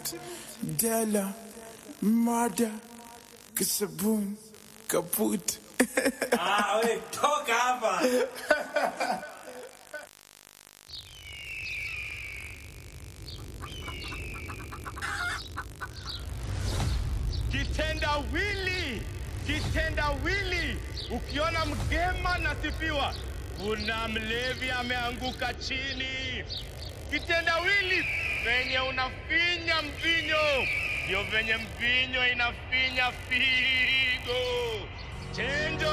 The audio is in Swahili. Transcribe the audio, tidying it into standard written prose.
Della, murder, kisabun, kaput. We toka hapa. Kitendawili, ukiona mgema nasifiwa, kuna mlevi ameanguka chini. Kitendawili, venye unafinya mvinyo, ndio venye mvinyo inafinya figo. Chenjo